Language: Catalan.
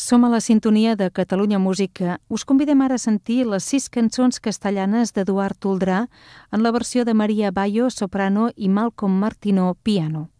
Som a la sintonia de Catalunya Música. Us convidem ara a sentir les 6 cançons castellanes d'Eduard Toldrà en la versió de Maria Bayo, soprano, i Malcolm Martineau, piano.